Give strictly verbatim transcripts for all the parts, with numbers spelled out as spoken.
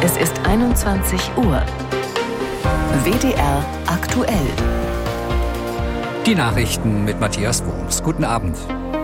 Es ist einundzwanzig Uhr. W D R aktuell. Die Nachrichten mit Matthias Wurms. Guten Abend.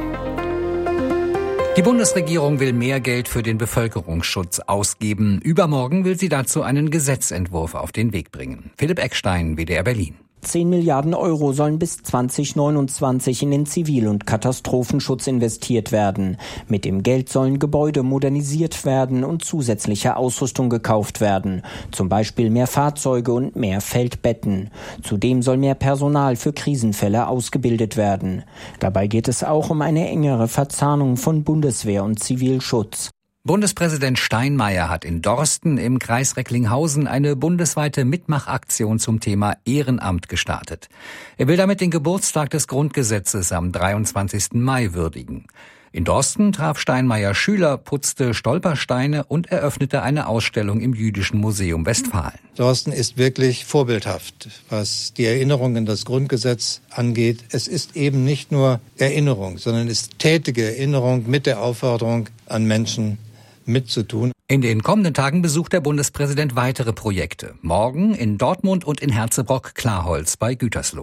Die Bundesregierung will mehr Geld für den Bevölkerungsschutz ausgeben. Übermorgen will sie dazu einen Gesetzentwurf auf den Weg bringen. Philipp Eckstein, W D R Berlin. zehn Milliarden Euro sollen bis zwanzig neunundzwanzig in den Zivil- und Katastrophenschutz investiert werden. Mit dem Geld sollen Gebäude modernisiert werden und zusätzliche Ausrüstung gekauft werden. Zum Beispiel mehr Fahrzeuge und mehr Feldbetten. Zudem soll mehr Personal für Krisenfälle ausgebildet werden. Dabei geht es auch um eine engere Verzahnung von Bundeswehr und Zivilschutz. Bundespräsident Steinmeier hat in Dorsten im Kreis Recklinghausen eine bundesweite Mitmachaktion zum Thema Ehrenamt gestartet. Er will damit den Geburtstag des Grundgesetzes am dreiundzwanzigsten Mai würdigen. In Dorsten traf Steinmeier Schüler, putzte Stolpersteine und eröffnete eine Ausstellung im Jüdischen Museum Westfalen. Dorsten ist wirklich vorbildhaft, was die Erinnerung an das Grundgesetz angeht. Es ist eben nicht nur Erinnerung, sondern es ist tätige Erinnerung mit der Aufforderung an Menschen mitzutun. In den kommenden Tagen besucht der Bundespräsident weitere Projekte. Morgen in Dortmund und in Herzebrock-Klarholz bei Gütersloh.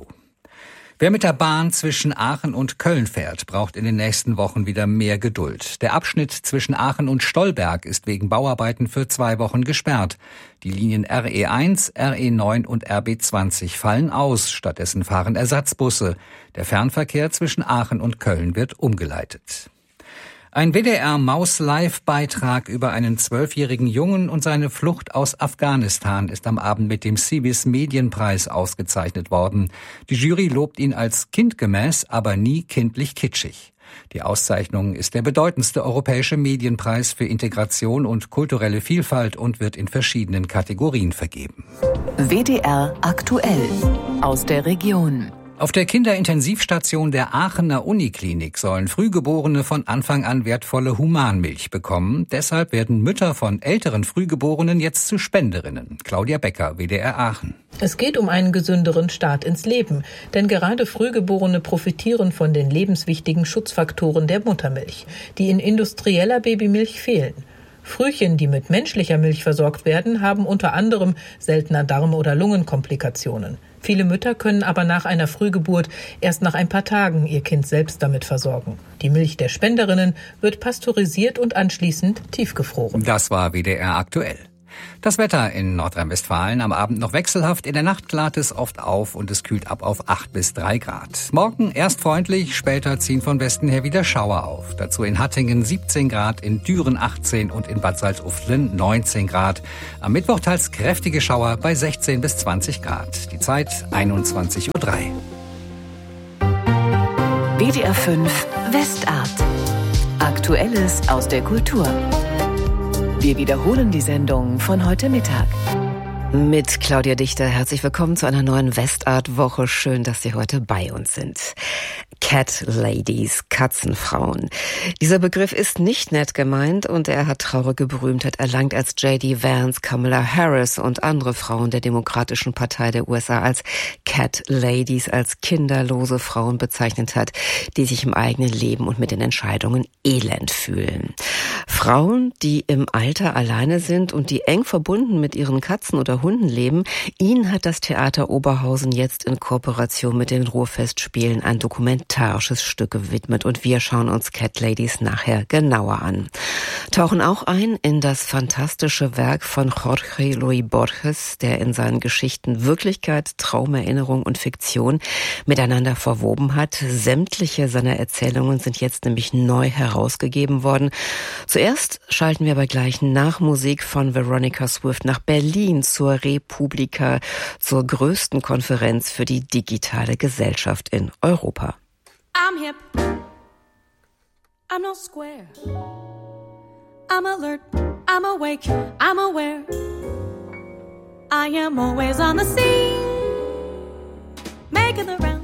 Wer mit der Bahn zwischen Aachen und Köln fährt, braucht in den nächsten Wochen wieder mehr Geduld. Der Abschnitt zwischen Aachen und Stolberg ist wegen Bauarbeiten für zwei Wochen gesperrt. Die Linien R E eins, R E neun und R B zwanzig fallen aus. Stattdessen fahren Ersatzbusse. Der Fernverkehr zwischen Aachen und Köln wird umgeleitet. Ein W D R-Maus-Live-Beitrag über einen zwölfjährigen Jungen und seine Flucht aus Afghanistan ist am Abend mit dem CBIS Medienpreis ausgezeichnet worden. Die Jury lobt ihn als kindgemäß, aber nie kindlich kitschig. Die Auszeichnung ist der bedeutendste europäische Medienpreis für Integration und kulturelle Vielfalt und wird in verschiedenen Kategorien vergeben. W D R aktuell aus der Region. Auf der Kinderintensivstation der Aachener Uniklinik sollen Frühgeborene von Anfang an wertvolle Humanmilch bekommen. Deshalb werden Mütter von älteren Frühgeborenen jetzt zu Spenderinnen. Claudia Becker, W D R Aachen. Es geht um einen gesünderen Start ins Leben. Denn gerade Frühgeborene profitieren von den lebenswichtigen Schutzfaktoren der Muttermilch, die in industrieller Babymilch fehlen. Frühchen, die mit menschlicher Milch versorgt werden, haben unter anderem seltener Darm- oder Lungenkomplikationen. Viele Mütter können aber nach einer Frühgeburt erst nach ein paar Tagen ihr Kind selbst damit versorgen. Die Milch der Spenderinnen wird pasteurisiert und anschließend tiefgefroren. Das war W D R aktuell. Das Wetter in Nordrhein-Westfalen am Abend noch wechselhaft, in der Nacht klart es oft auf und es kühlt ab auf acht bis drei Grad. Morgen erst freundlich, später ziehen von Westen her wieder Schauer auf. Dazu in Hattingen siebzehn Grad, in Düren achtzehn und in Bad Salzuflen neunzehn Grad. Am Mittwoch teils kräftige Schauer bei sechzehn bis zwanzig Grad. Die Zeit einundzwanzig Uhr drei. W D R fünf Westart. Aktuelles aus der Kultur. Wir wiederholen die Sendung von heute Mittag. Mit Claudia Dichter, herzlich willkommen zu einer neuen Westart-Woche. Schön, dass Sie heute bei uns sind. Cat Ladies, Katzenfrauen. Dieser Begriff ist nicht nett gemeint und er hat traurige Berühmtheit erlangt, als J D Vance, Kamala Harris und andere Frauen der Demokratischen Partei der U S A als Cat Ladies, als kinderlose Frauen bezeichnet hat, die sich im eigenen Leben und mit den Entscheidungen elend fühlen. Frauen, die im Alter alleine sind und die eng verbunden mit ihren Katzen oder Hunden leben, ihnen hat das Theater Oberhausen jetzt in Kooperation mit den Ruhrfestspielen ein dokumentarisches Stück gewidmet und wir schauen uns Cat Ladies nachher genauer an. Tauchen auch ein in das fantastische Werk von Jorge Luis Borges, der in seinen Geschichten Wirklichkeit, Traumerinnerung und Fiktion miteinander verwoben hat. Sämtliche seiner Erzählungen sind jetzt nämlich neu herausgegeben worden. Zuerst schalten wir aber gleich nach Musik von Veronica Swift nach Berlin zur Republika, zur größten Konferenz für die digitale Gesellschaft in Europa. I'm hip. I'm not square. I'm alert. I'm awake. I'm aware. I am always on the scene, making the rounds.